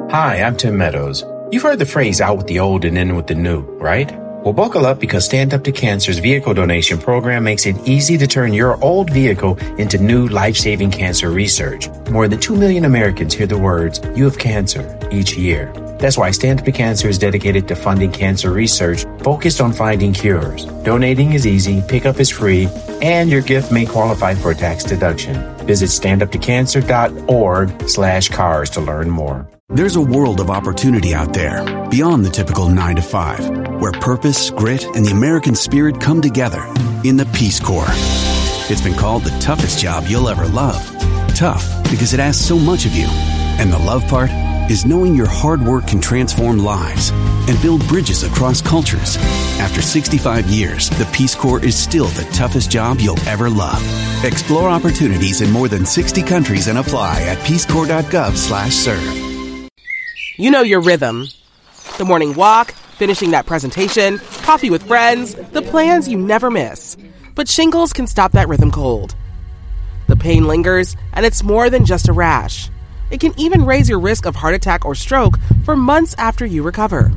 Hi, I'm Tim Meadows. You've heard the phrase out with the old and in with the new, right? Well, buckle up because Stand Up to Cancer's vehicle donation program makes it easy to turn your old vehicle into new life-saving cancer research. More than 2 million Americans hear the words, "You have cancer," each year. That's why Stand Up to Cancer is dedicated to funding cancer research focused on finding cures. Donating is easy, pickup is free, and your gift may qualify for a tax deduction. Visit standuptocancer.org/cars to learn more. There's a world of opportunity out there, beyond the typical 9 to 5, where purpose, grit, and the American spirit come together in the Peace Corps. It's been called the toughest job you'll ever love. Tough because it asks so much of you. And the love part is knowing your hard work can transform lives and build bridges across cultures. After 65 years, the Peace Corps is still the toughest job you'll ever love. Explore opportunities in more than 60 countries and apply at peacecorps.gov/serve. You know your rhythm. The morning walk, finishing that presentation, coffee with friends, the plans you never miss. But shingles can stop that rhythm cold. The pain lingers, and it's more than just a rash. It can even raise your risk of heart attack or stroke for months after you recover.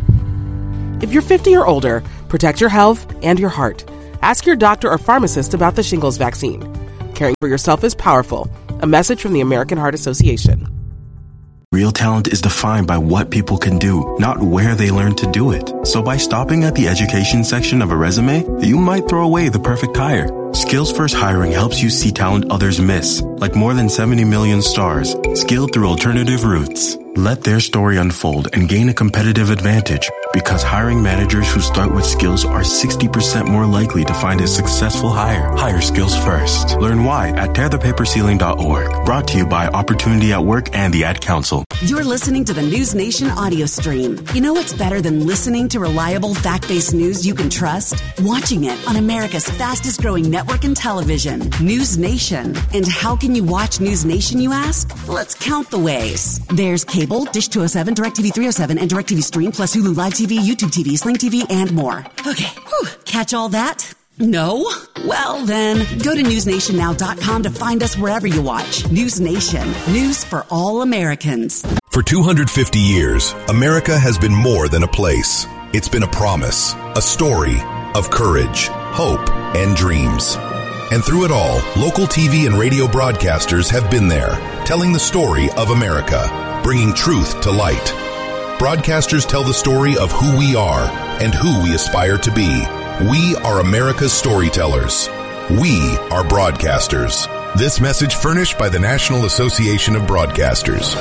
If you're 50 or older, protect your health and your heart. Ask your doctor or pharmacist about the shingles vaccine. Caring for yourself is powerful. A message from the American Heart Association. Real talent is defined by what people can do, not where they learn to do it. So by stopping at the education section of a resume, you might throw away the perfect hire. Skills First Hiring helps you see talent others miss, like more than 70 million stars, skilled through alternative routes. Let their story unfold and gain a competitive advantage, because hiring managers who start with skills are 60% more likely to find a successful hire. Hire skills first. Learn why at tearthepaperceiling.org. Brought to you by Opportunity at Work and the Ad Council. You're listening to the News Nation audio stream. You know what's better than listening to reliable, fact-based news you can trust? Watching it on America's fastest-growing network in television, News Nation. And how can you watch News Nation, you ask? Let's count the ways. There's cable, Dish 207, DirecTV 307, and DirecTV Stream, plus Hulu Live TV, YouTube TV, Sling TV, and more. Okay, catch all that? No? Well then, go to newsnationnow.com to find us wherever you watch. News Nation. News for all Americans. For 250 years, America has been more than a place. It's been a promise, a story of courage, hope, and dreams. And through it all, local TV and radio broadcasters have been there, telling the story of America, bringing truth to light. Broadcasters tell the story of who we are and who we aspire to be. We are America's storytellers. We are broadcasters. This message furnished by the National Association of Broadcasters.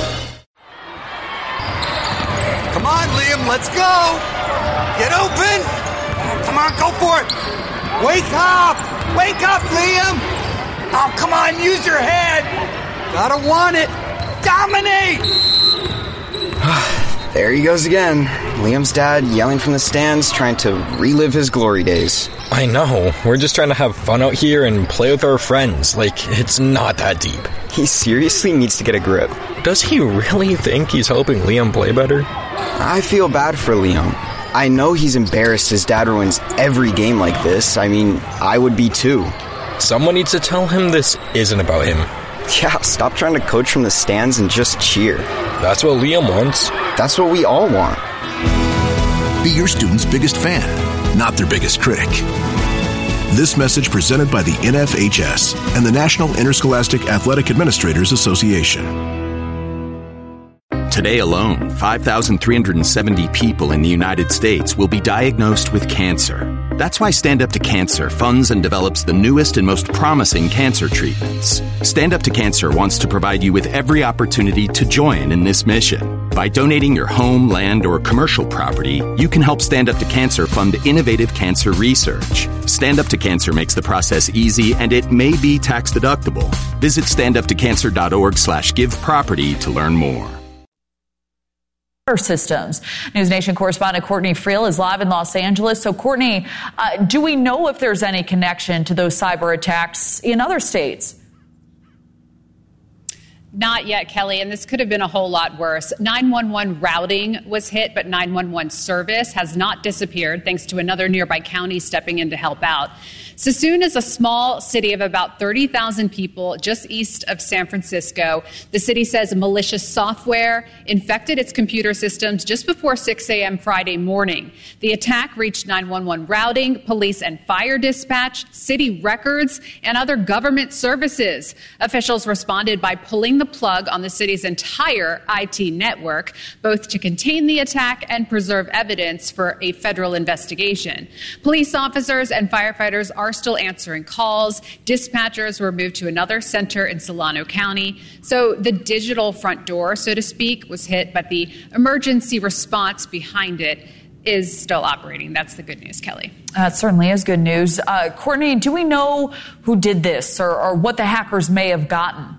Come on, Liam, let's go. Get open. Come on, go for it. Wake up. Wake up, Liam. Oh, come on, use your head. Gotta want it. Dominate. There he goes again. Liam's dad yelling from the stands, trying to relive his glory days. I know. We're just trying to have fun out here and play with our friends. Like, it's not that deep. He seriously needs to get a grip. Does he really think he's helping Liam play better? I feel bad for Liam. I know he's embarrassed his dad ruins every game like this. I mean, I would be too. Someone needs to tell him this isn't about him. Yeah, stop trying to coach from the stands and just cheer. That's what Liam wants. That's what we all want. Be your student's biggest fan, not their biggest critic. This message presented by the NFHS and the National Interscholastic Athletic Administrators Association. Today alone, 5,370 people in the United States will be diagnosed with cancer. That's why Stand Up to Cancer funds and develops the newest and most promising cancer treatments. Stand Up to Cancer wants to provide you with every opportunity to join in this mission. By donating your home, land, or commercial property, you can help Stand Up to Cancer fund innovative cancer research. Stand Up to Cancer makes the process easy, and it may be tax deductible. Visit standuptocancer.org/giveproperty to learn more. Systems. News Nation correspondent Courtney Friel is live in Los Angeles. So, Courtney, do we know if there's any connection to those cyber attacks in other states? Not yet, Kelly, and this could have been a whole lot worse. 911 routing was hit, but 911 service has not disappeared thanks to another nearby county stepping in to help out. Sassoon is a small city of about 30,000 people just east of San Francisco. The city says malicious software infected its computer systems just before 6 a.m. Friday morning. The attack reached 911 routing, police and fire dispatch, city records, and other government services. Officials responded by pulling the plug on the city's entire IT network, both to contain the attack and preserve evidence for a federal investigation. Police officers and firefighters are still answering calls. Dispatchers were moved to another center in Solano County. So the digital front door, so to speak, was hit, but the emergency response behind it is still operating. That's the good news, Kelly. That certainly is good news. Courtney, do we know who did this or what the hackers may have gotten?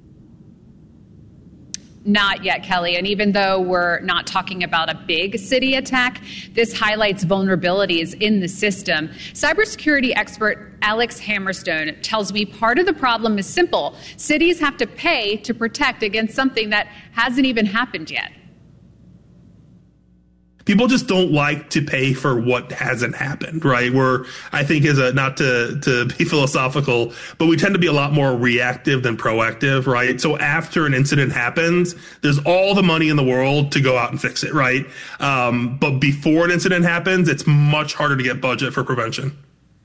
Not yet, Kelly. And even though we're not talking about a big city attack, this highlights vulnerabilities in the system. Cybersecurity expert Alex Hammerstone tells me part of the problem is simple. Cities have to pay to protect against something that hasn't even happened yet. People just don't like to pay for what hasn't happened, right? I think not to be philosophical, but we tend to be a lot more reactive than proactive, right? So after an incident happens, there's all the money in the world to go out and fix it, right? But before an incident happens, it's much harder to get budget for prevention.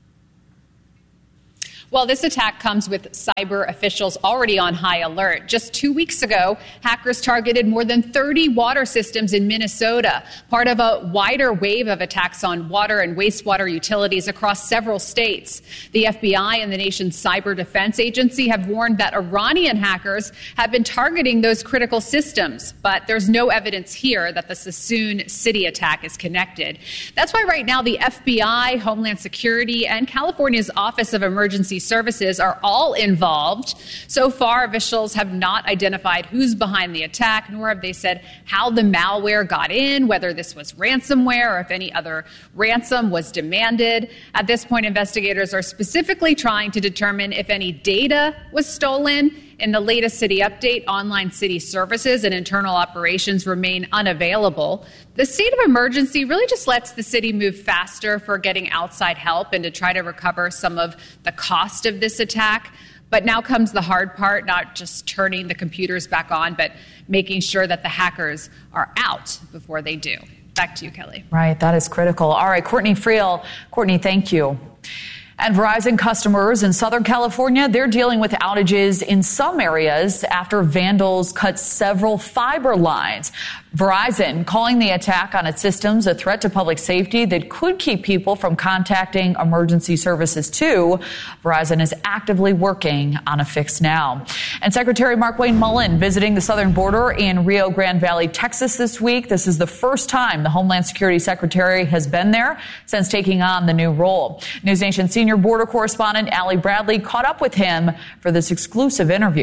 Well, this attack comes with cyber officials already on high alert. Just 2 weeks ago, hackers targeted more than 30 water systems in Minnesota, part of a wider wave of attacks on water and wastewater utilities across several states. The FBI and the nation's cyber defense agency have warned that Iranian hackers have been targeting those critical systems, but there's no evidence here that the Sassoon city attack is connected. That's why right now the FBI, Homeland Security, and California's Office of Emergency Services are all involved. So far, officials have not identified who's behind the attack, nor have they said how the malware got in, whether this was ransomware or if any other ransom was demanded. At this point, investigators are specifically trying to determine if any data was stolen. In the latest city update, online city services and internal operations remain unavailable. The state of emergency really just lets the city move faster for getting outside help and to try to recover some of the cost of this attack. But now comes the hard part, not just turning the computers back on, but making sure that the hackers are out before they do. Back to you, Kelly. Right, that is critical. All right, Courtney Friel. Courtney, thank you. And Verizon customers in Southern California, they're dealing with outages in some areas after vandals cut several fiber lines. Verizon calling the attack on its systems a threat to public safety that could keep people from contacting emergency services too. Verizon is actively working on a fix now. And Secretary Markwayne Mullin visiting the southern border in Rio Grande Valley, Texas this week. This is the first time the Homeland Security Secretary has been there since taking on the new role. News Nation senior border correspondent Allie Bradley caught up with him for this exclusive interview.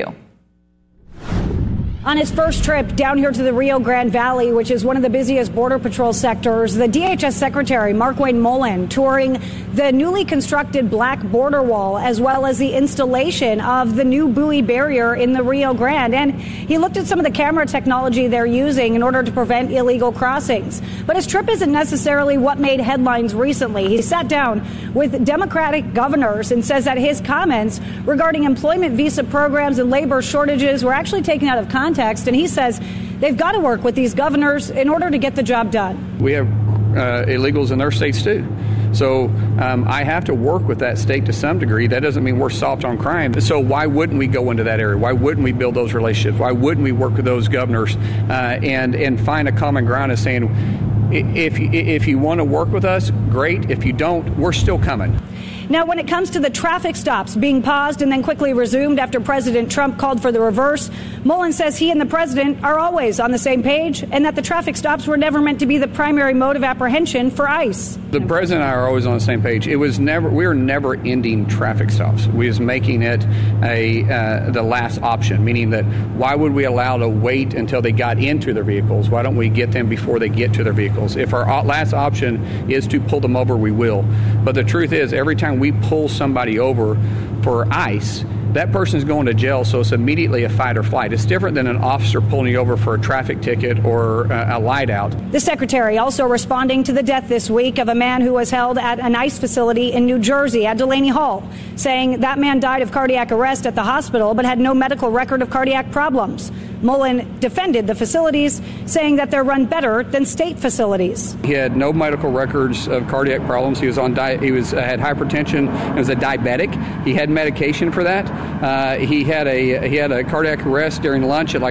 On his first trip down here to the Rio Grande Valley, which is one of the busiest Border Patrol sectors, the DHS Secretary Markwayne Mullin touring the newly constructed black border wall, as well as the installation of the new buoy barrier in the Rio Grande. And he looked at some of the camera technology they're using in order to prevent illegal crossings. But his trip isn't necessarily what made headlines recently. He sat down with Democratic governors and says that his comments regarding employment visa programs and labor shortages were actually taken out of context. And he says they've got to work with these governors in order to get the job done. We have illegals in their states, too. So I have to work with that state to some degree. That doesn't mean we're soft on crime. So why wouldn't we go into that area? Why wouldn't we build those relationships? Why wouldn't we work with those governors and find a common ground of saying, if you want to work with us, great. If you don't, we're still coming. Now, when it comes to the traffic stops being paused and then quickly resumed after President Trump called for the reverse, Mullin says he and the president are always on the same page and that the traffic stops were never meant to be the primary mode of apprehension for ICE. The president and I are always on the same page. We were never ending traffic stops. We was making it the last option, meaning that why would we allow to wait until they got into their vehicles? Why don't we get them before they get to their vehicles? If our last option is to pull them over, we will. But the truth is, every time we pull somebody over for ICE, that person is going to jail, so it's immediately a fight or flight. It's different than an officer pulling you over for a traffic ticket or a light out. The secretary also responding to the death this week of a man who was held at an ICE facility in New Jersey at Delaney Hall, saying that man died of cardiac arrest at the hospital but had no medical record of cardiac problems. Mullen defended the facilities, saying that they're run better than state facilities. He had no medical records of cardiac problems. He was on had hypertension. He was a diabetic. He had medication for that. He had a cardiac arrest during lunch at like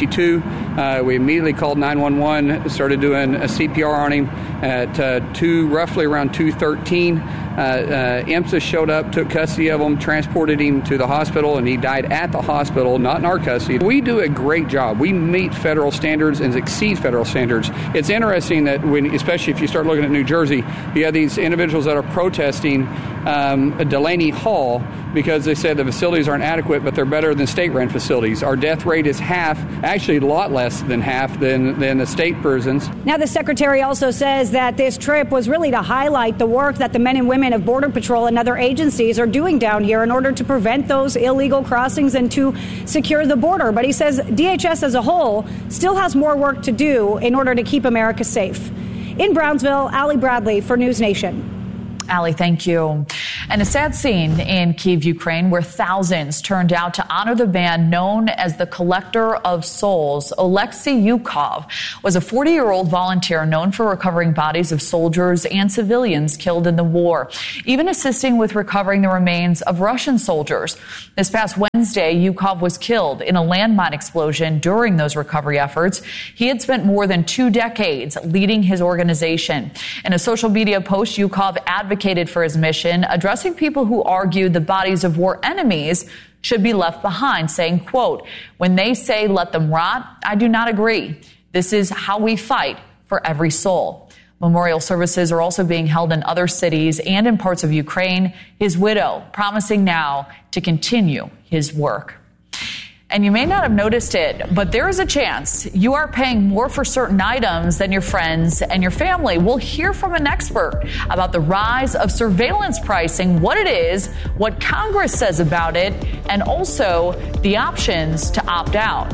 1:52. We immediately called 911, started doing a CPR on him at roughly around 2:13. EMSA showed up, took custody of him, transported him to the hospital, and he died at the hospital, not in our custody. We do a great job. We meet federal standards and exceed federal standards. It's interesting that especially if you start looking at New Jersey, you have these individuals that are protesting Delaney Hall because they said the facilities aren't adequate, but they're better than state-run facilities. Our death rate is half, actually a lot less than half than the state prisons. Now, the secretary also says that this trip was really to highlight the work that the men and women of Border Patrol and other agencies are doing down here in order to prevent those illegal crossings and to secure the border. But he says DHS as a whole still has more work to do in order to keep America safe. In Brownsville, Allie Bradley for News Nation. Allie, thank you. And a sad scene in Kyiv, Ukraine, where thousands turned out to honor the man known as the Collector of Souls. Oleksiy Yukov was a 40-year-old volunteer known for recovering bodies of soldiers and civilians killed in the war, even assisting with recovering the remains of Russian soldiers. This past Wednesday, Yukov was killed in a landmine explosion during those recovery efforts. He had spent more than 2 decades leading his organization. In a social media post, Yukov advocated for his mission, addressing people who argued the bodies of war enemies should be left behind, saying, quote, "When they say let them rot, I do not agree. This is how we fight for every soul." Memorial services are also being held in other cities and in parts of Ukraine. His widow promising now to continue his work. And you may not have noticed it, but there is a chance you are paying more for certain items than your friends and your family. We'll hear from an expert about the rise of surveillance pricing, what it is, what Congress says about it, and also the options to opt out.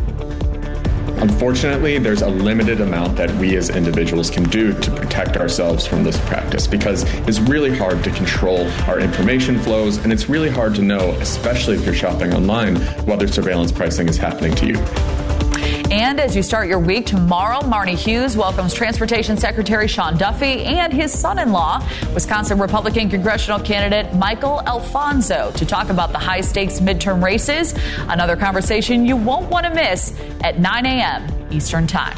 Unfortunately, there's a limited amount that we as individuals can do to protect ourselves from this practice because it's really hard to control our information flows, and it's really hard to know, especially if you're shopping online, whether surveillance pricing is happening to you. And as you start your week tomorrow, Marnie Hughes welcomes Transportation Secretary Sean Duffy and his son-in-law, Wisconsin Republican congressional candidate Michael Alfonso, to talk about the high-stakes midterm races. Another conversation you won't want to miss at 9 a.m. Eastern Time.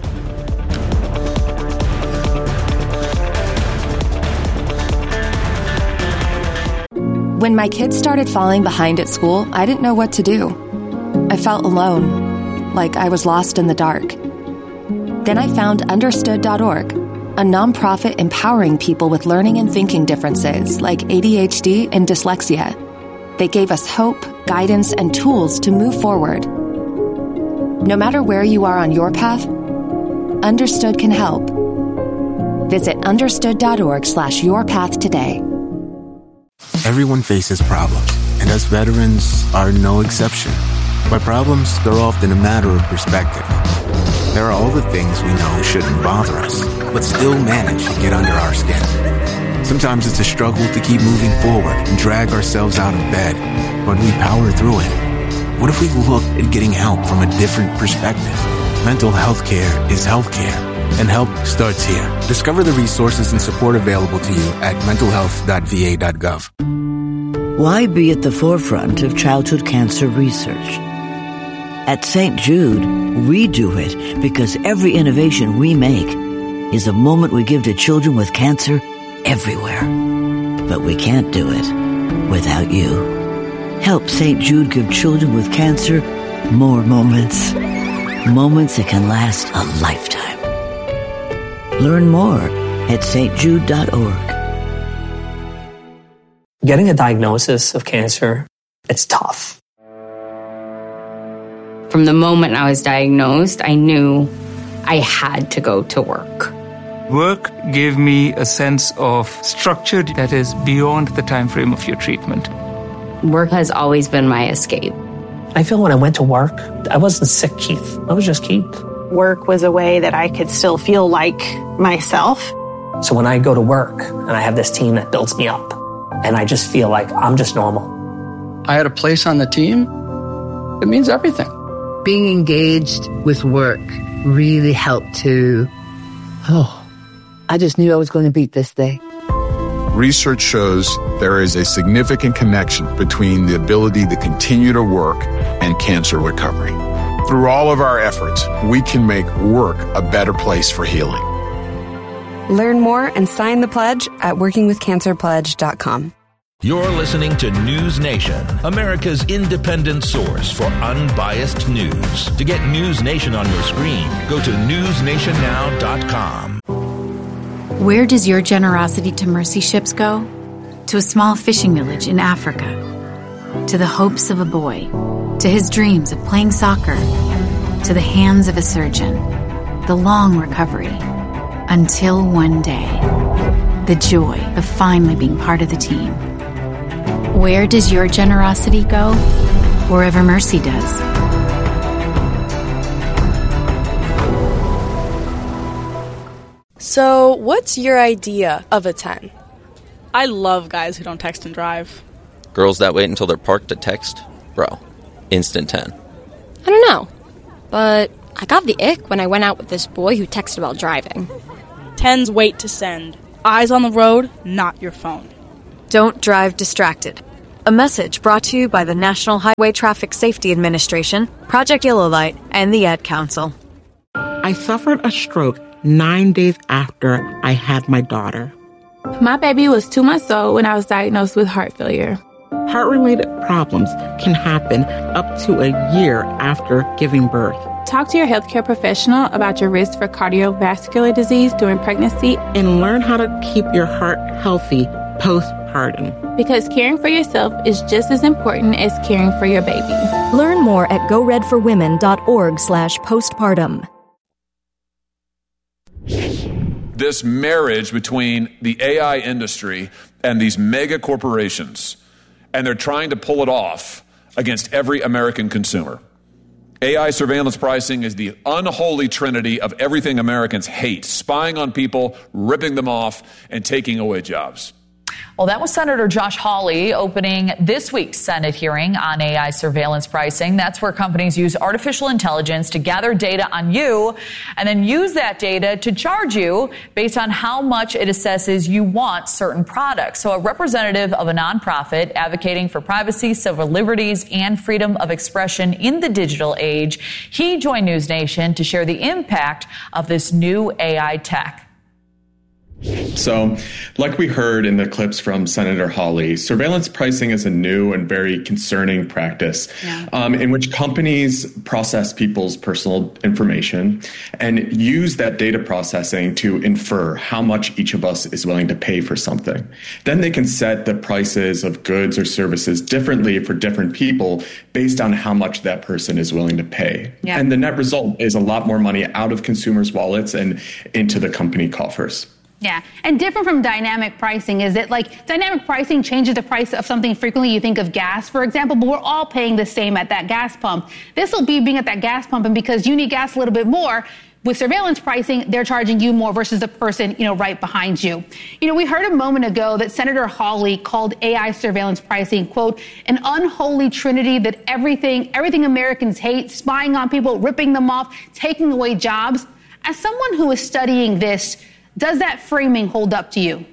When my kids started falling behind at school, I didn't know what to do. I felt alone, like I was lost in the dark. Then I found Understood.org, a nonprofit empowering people with learning and thinking differences like ADHD and dyslexia. They gave us hope, guidance, and tools to move forward. No matter where you are on your path, Understood can help. Visit Understood.org/yourpath today. Everyone faces problems, and us veterans are no exception. By problems, they're often a matter of perspective. There are all the things we know shouldn't bother us, but still manage to get under our skin. Sometimes it's a struggle to keep moving forward and drag ourselves out of bed, but we power through it. What if we looked at getting help from a different perspective? Mental health care is healthcare, and help starts here. Discover the resources and support available to you at mentalhealth.va.gov. Why be at the forefront of childhood cancer research? At St. Jude, we do it because every innovation we make is a moment we give to children with cancer everywhere. But we can't do it without you. Help St. Jude give children with cancer more moments. Moments that can last a lifetime. Learn more at stjude.org. Getting a diagnosis of cancer, it's tough. From the moment I was diagnosed, I knew I had to go to work. Work gave me a sense of structure that is beyond the time frame of your treatment. Work has always been my escape. I feel when I went to work, I wasn't sick, Keith. I was just Keith. Work was a way that I could still feel like myself. So when I go to work and I have this team that builds me up, and I just feel like I'm just normal. I had a place on the team. It means everything. Being engaged with work really helped to, I just knew I was going to beat this day. Research shows there is a significant connection between the ability to continue to work and cancer recovery. Through all of our efforts, we can make work a better place for healing. Learn more and sign the pledge at workingwithcancerpledge.com. You're listening to News Nation, America's independent source for unbiased news. To get News Nation on your screen, go to newsnationnow.com. Where does your generosity to mercy ships go? To a small fishing village in Africa. To the hopes of a boy. To his dreams of playing soccer. To the hands of a surgeon. The long recovery. Until one day. The joy of finally being part of the team. Where does your generosity go? Wherever mercy does. So, what's your idea of a 10? I love guys who don't text and drive. Girls that wait until they're parked to text? Bro, instant 10. I don't know, but I got the ick when I went out with this boy who texted while driving. 10s wait to send. Eyes on the road, not your phone. Don't drive distracted. A message brought to you by the National Highway Traffic Safety Administration, Project Yellow Light, and the Ad Council. I suffered a stroke 9 days after I had my daughter. My baby was 2 months old when I was diagnosed with heart failure. Heart-related problems can happen up to a year after giving birth. Talk to your healthcare professional about your risk for cardiovascular disease during pregnancy. And learn how to keep your heart healthy postpartum. Because caring for yourself is just as important as caring for your baby. Learn more at goredforwomen.org/postpartum. This marriage between the AI industry and these mega corporations, and they're trying to pull it off against every American consumer. AI surveillance pricing is the unholy trinity of everything Americans hate: spying on people, ripping them off, and taking away jobs. Well, that was Senator Josh Hawley opening this week's Senate hearing on AI surveillance pricing. That's where companies use artificial intelligence to gather data on you and then use that data to charge you based on how much it assesses you want certain products. So a representative of a nonprofit advocating for privacy, civil liberties, and freedom of expression in the digital age, he joined News Nation to share the impact of this new AI tech. So, like we heard in the clips from Senator Hawley, surveillance pricing is a new and very concerning practice in which companies process people's personal information and use that data processing to infer how much each of us is willing to pay for something. Then they can set the prices of goods or services differently for different people based on how much that person is willing to pay. Yeah. And the net result is a lot more money out of consumers' wallets and into the company coffers. Yeah, and different from dynamic pricing is that, like, dynamic pricing changes the price of something frequently. You think of gas, for example, but we're all paying the same at that gas pump. This will be being at that gas pump, and because you need gas a little bit more, with surveillance pricing, they're charging you more versus the person, right behind you. We heard a moment ago that Senator Hawley called AI surveillance pricing, quote, an unholy trinity that everything Americans hate, spying on people, ripping them off, taking away jobs. As someone who is studying this, does that framing hold up to you?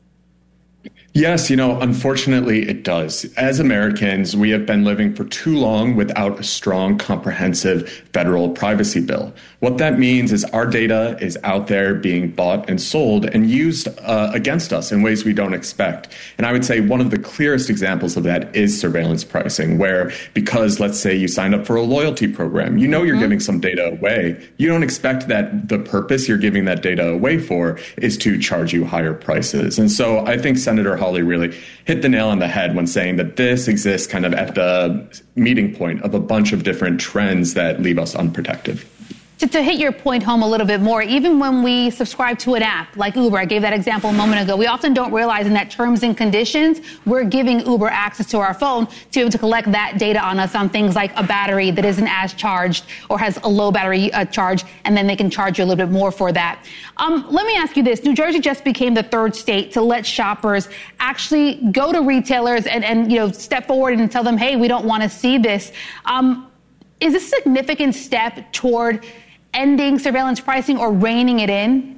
Yes, unfortunately it does. As Americans, we have been living for too long without a strong, comprehensive federal privacy bill. What that means is our data is out there being bought and sold and used against us in ways we don't expect. And I would say one of the clearest examples of that is surveillance pricing, where because, let's say, you signed up for a loyalty program, you're giving some data away. You don't expect that the purpose you're giving that data away for is to charge you higher prices. And so I think Senator Hawley really hit the nail on the head when saying that this exists kind of at the meeting point of a bunch of different trends that leave us unprotected. To hit your point home a little bit more, even when we subscribe to an app like Uber, I gave that example a moment ago, we often don't realize in that terms and conditions, we're giving Uber access to our phone to be able to collect that data on us on things like a battery that isn't as charged or has a low battery charge, and then they can charge you a little bit more for that. Let me ask you this. New Jersey just became the third state to let shoppers actually go to retailers and step forward and tell them, hey, we don't want to see this. Is this a significant step toward ending surveillance pricing or reining it in?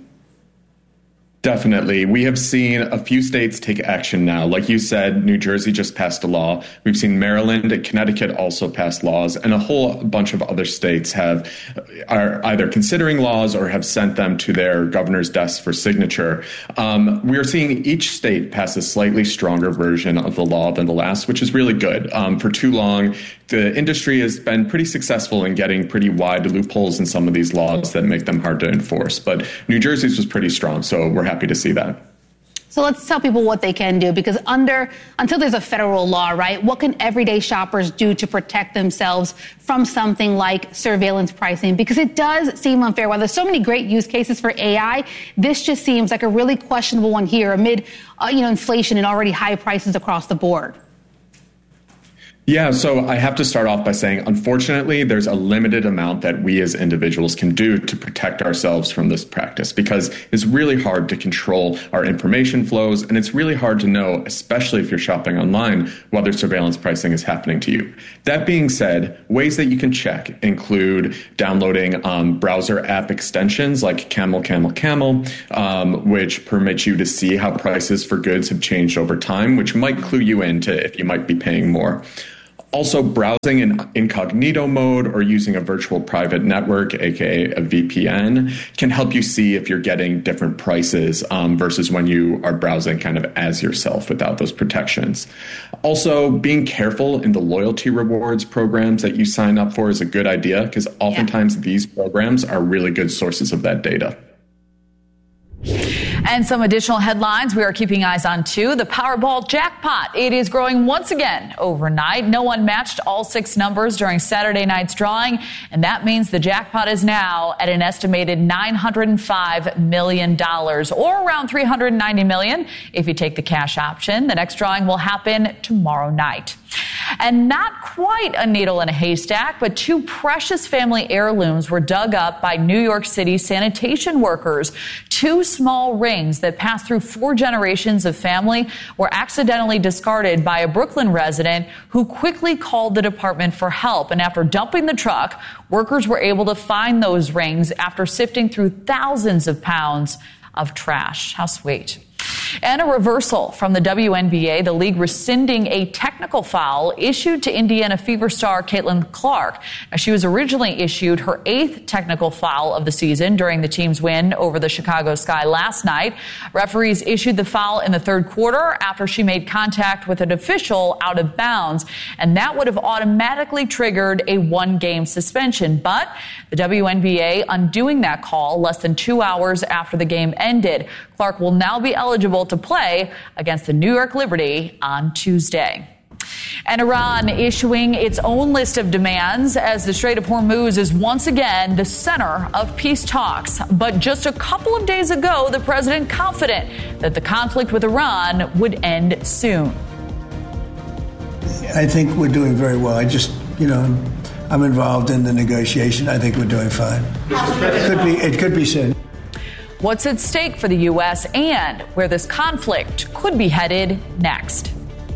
Definitely. We have seen a few states take action now. Like you said, New Jersey just passed a law. We've seen Maryland and Connecticut also pass laws, and a whole bunch of other states are either considering laws or have sent them to their governor's desk for signature. We are seeing each state pass a slightly stronger version of the law than the last, which is really good. For too long, the industry has been pretty successful in getting pretty wide loopholes in some of these laws that make them hard to enforce. But New Jersey's was pretty strong, so we're happy to see that. So let's tell people what they can do, because until there's a federal law, right, what can everyday shoppers do to protect themselves from something like surveillance pricing? Because it does seem unfair. While there's so many great use cases for AI, this just seems like a really questionable one here amid inflation and already high prices across the board. Yeah, so I have to start off by saying, unfortunately, there's a limited amount that we as individuals can do to protect ourselves from this practice, because it's really hard to control our information flows, and it's really hard to know, especially if you're shopping online, whether surveillance pricing is happening to you. That being said, ways that you can check include downloading browser app extensions like Camel, which permit you to see how prices for goods have changed over time, which might clue you into if you might be paying more. Also, browsing in incognito mode or using a virtual private network, aka a VPN, can help you see if you're getting different prices versus when you are browsing kind of as yourself without those protections. Also, being careful in the loyalty rewards programs that you sign up for is a good idea, because oftentimes these programs are really good sources of that data. And some additional headlines we are keeping eyes on, too. The Powerball jackpot. It is growing once again overnight. No one matched all 6 numbers during Saturday night's drawing, and that means the jackpot is now at an estimated $905 million, or around $390 million if you take the cash option. The next drawing will happen tomorrow night. And not quite a needle in a haystack, but 2 precious family heirlooms were dug up by New York City sanitation workers. 2 small rings that passed through 4 generations of family were accidentally discarded by a Brooklyn resident who quickly called the department for help. And after dumping the truck, workers were able to find those rings after sifting through thousands of pounds of trash. How sweet. And a reversal from the WNBA, the league rescinding a technical foul issued to Indiana Fever star Caitlin Clark. Now, she was originally issued her 8th technical foul of the season during the team's win over the Chicago Sky last night. Referees issued the foul in the 3rd quarter after she made contact with an official out of bounds, and that would have automatically triggered a 1-game suspension. But the WNBA undoing that call less than 2 hours after the game ended. Clark will now be eligible to play against the New York Liberty on Tuesday. And Iran issuing its own list of demands as the Strait of Hormuz is once again the center of peace talks. But just a couple of days ago, the president confident that the conflict with Iran would end soon. I think we're doing very well. I'm involved in the negotiation. I think we're doing fine. It could be soon. What's at stake for the U.S. and where this conflict could be headed next.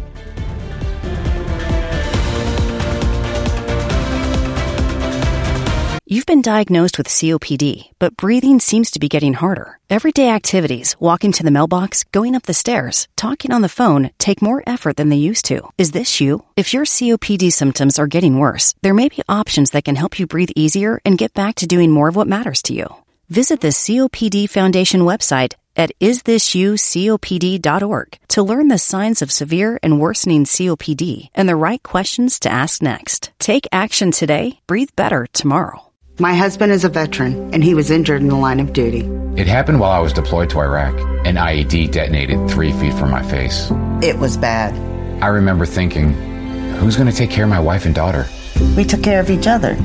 You've been diagnosed with COPD, but breathing seems to be getting harder. Everyday activities, walking to the mailbox, going up the stairs, talking on the phone, take more effort than they used to. Is this you? If your COPD symptoms are getting worse, there may be options that can help you breathe easier and get back to doing more of what matters to you. Visit the COPD Foundation website at isthisyoucopd.org to learn the signs of severe and worsening COPD and the right questions to ask next. Take action today. Breathe better tomorrow. My husband is a veteran, and he was injured in the line of duty. It happened while I was deployed to Iraq. An IED detonated 3 feet from my face. It was bad. I remember thinking, who's going to take care of my wife and daughter? We took care of each other.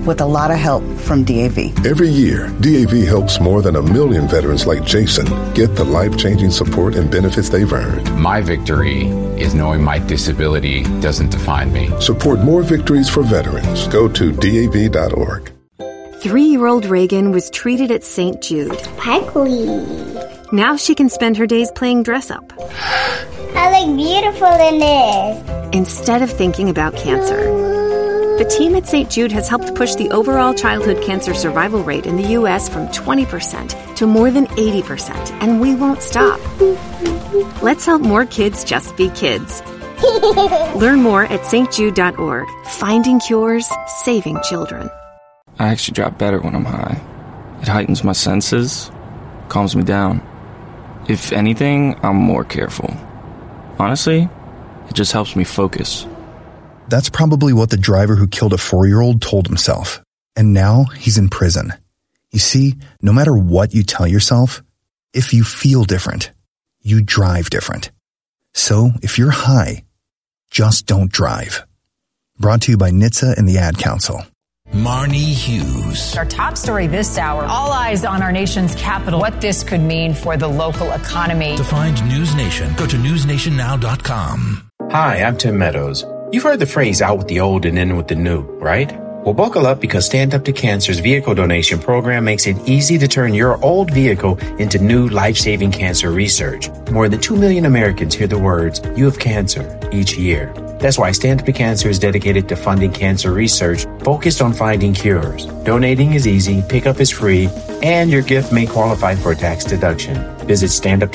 with a lot of help from DAV. Every year, DAV helps more than 1 million veterans like Jason get the life-changing support and benefits they've earned. My victory is knowing my disability doesn't define me. Support more victories for veterans. Go to DAV.org. 3-year-old Reagan was treated at St. Jude. Sparkly. Now she can spend her days playing dress-up. I look beautiful in this. Instead of thinking about cancer. The team at St. Jude has helped push the overall childhood cancer survival rate in the U.S. from 20% to more than 80%, and we won't stop. Let's help more kids just be kids. Learn more at stjude.org. Finding cures, saving children. I actually drop better when I'm high. It heightens my senses, calms me down. If anything, I'm more careful. Honestly, it just helps me focus. That's probably what the driver who killed a 4-year-old told himself. And now he's in prison. You see, no matter what you tell yourself, if you feel different, you drive different. So if you're high, just don't drive. Brought to you by NHTSA and the Ad Council. Marnie Hughes. Our top story this hour, all eyes on our nation's capital, what this could mean for the local economy. To find News Nation, go to newsnationnow.com. Hi, I'm Tim Meadows. You've heard the phrase out with the old and in with the new, right? Well, buckle up because Stand Up to Cancer's vehicle donation program makes it easy to turn your old vehicle into new life-saving cancer research. More than 2 million Americans hear the words, "You have cancer," each year. That's why Stand Up to Cancer is dedicated to funding cancer research focused on finding cures. Donating is easy, pickup is free, and your gift may qualify for a tax deduction. Visit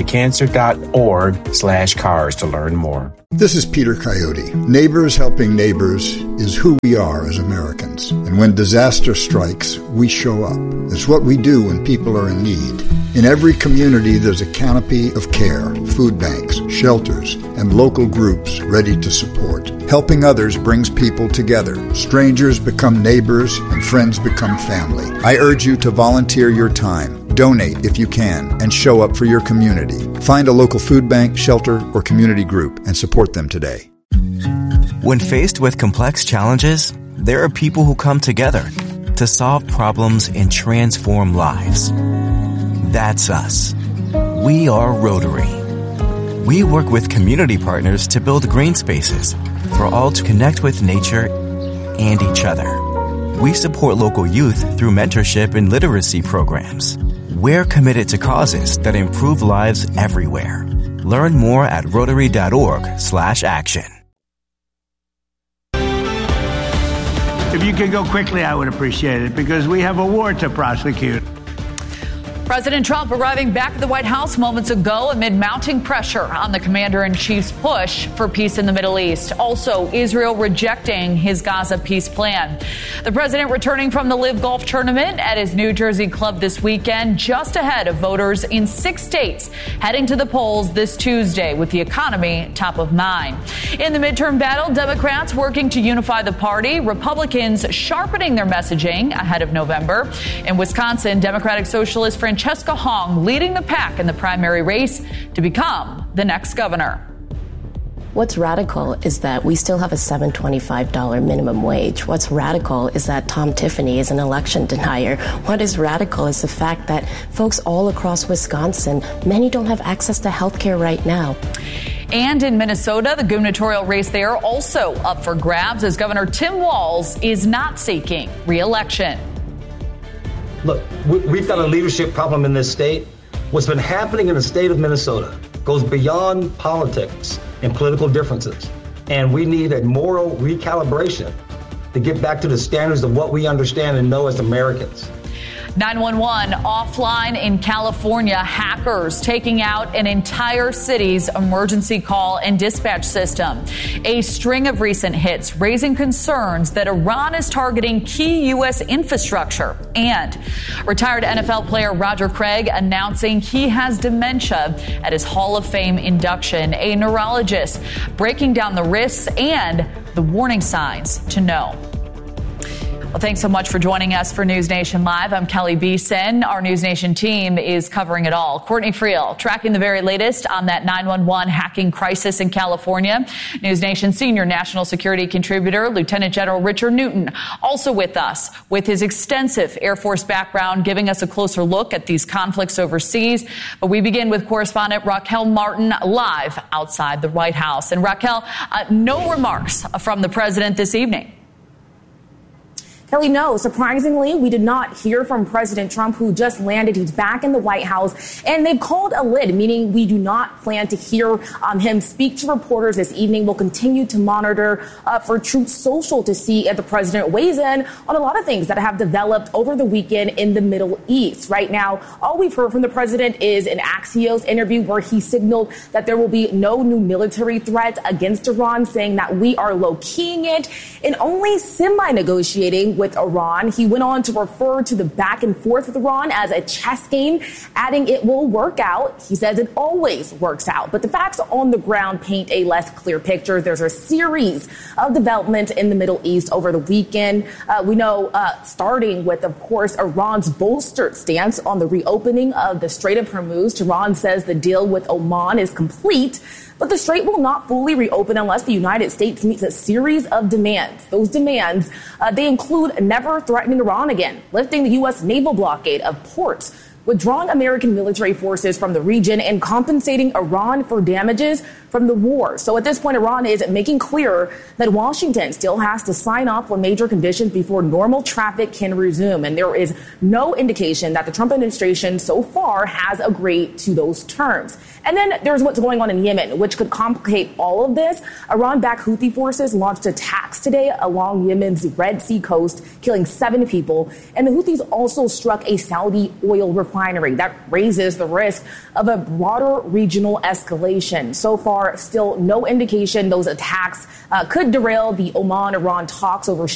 standuptocancer.org/cars to learn more. This is Peter Coyote. Neighbors helping neighbors is who we are as Americans. And when disaster strikes, we show up. It's what we do when people are in need. In every community, there's a canopy of care, food banks, shelters, and local groups ready to support. Helping others brings people together. Strangers become neighbors, and friends become family. I urge you to volunteer your time. Donate if you can, and show up for your community. Find a local food bank, shelter, or community group and support them today. When faced with complex challenges, there are people who come together to solve problems and transform lives. That's us. We are Rotary. We work with community partners to build green spaces for all to connect with nature and each other. We support local youth through mentorship and literacy programs. We're committed to causes that improve lives everywhere. Learn more at Rotary.org/action. If you could go quickly, I would appreciate it, because we have a war to prosecute. President Trump arriving back at the White House moments ago amid mounting pressure on the commander-in-chief's push for peace in the Middle East. Also, Israel rejecting his Gaza peace plan. The president returning from the LIV Golf Tournament at his New Jersey club this weekend, just ahead of voters in 6 states heading to the polls this Tuesday, with the economy top of mind. In the midterm battle, Democrats working to unify the party, Republicans sharpening their messaging ahead of November. In Wisconsin, Democratic Socialist Francesca Hong leading the pack in the primary race to become the next governor. What's radical is that we still have a $7.25 minimum wage. What's radical is that Tom Tiffany is an election denier. What is radical is the fact that folks all across Wisconsin, many don't have access to health care right now. And in Minnesota, the gubernatorial race there also up for grabs as Governor Tim Walz is not seeking re-election. Look, we've got a leadership problem in this state. What's been happening in the state of Minnesota goes beyond politics and political differences. And we need a moral recalibration to get back to the standards of what we understand and know as Americans. 911 offline in California, hackers taking out an entire city's emergency call and dispatch system. A string of recent hits raising concerns that Iran is targeting key U.S. infrastructure. And retired NFL player Roger Craig announcing he has dementia at his Hall of Fame induction. A neurologist breaking down the risks and the warning signs to know. Well, thanks so much for joining us for News Nation Live. I'm Kelly Beeson. Our News Nation team is covering it all. Courtney Friel tracking the very latest on that 911 hacking crisis in California. News Nation senior national security contributor Lieutenant General Richard Newton also with us with his extensive Air Force background, giving us a closer look at these conflicts overseas. But we begin with correspondent Raquel Martin live outside the White House. And Raquel, no remarks from the president this evening. Kelly, no. Surprisingly, we did not hear from President Trump, who just landed. He's back in the White House, and they've called a lid, meaning we do not plan to hear him speak to reporters this evening. We'll continue to monitor for Truth Social to see if the president weighs in on a lot of things that have developed over the weekend in the Middle East. Right now, all we've heard from the president is an Axios interview where he signaled that there will be no new military threats against Iran, saying that we are low-keying it and only semi-negotiating with Iran. He went on to refer to the back and forth with Iran as a chess game, adding it will work out. He says it always works out. But the facts on the ground paint a less clear picture. There's a series of developments in the Middle East over the weekend. We know, starting with, of course, Iran's bolstered stance on the reopening of the Strait of Hormuz. Tehran says the deal with Oman is complete, but the strait will not fully reopen unless the United States meets a series of demands. Those demands, they include never threatening Iran again, lifting the U.S. naval blockade of ports, withdrawing American military forces from the region, and compensating Iran for damages from the war. So at this point, Iran is making clear that Washington still has to sign off on major conditions before normal traffic can resume. And there is no indication that the Trump administration so far has agreed to those terms. And then there's what's going on in Yemen, which could complicate all of this. Iran-backed Houthi forces launched attacks today along Yemen's Red Sea coast, killing 7 people. And the Houthis also struck a Saudi oil refinery. That raises the risk of a broader regional escalation. So far, still no indication those attacks could derail the Oman-Iran talks over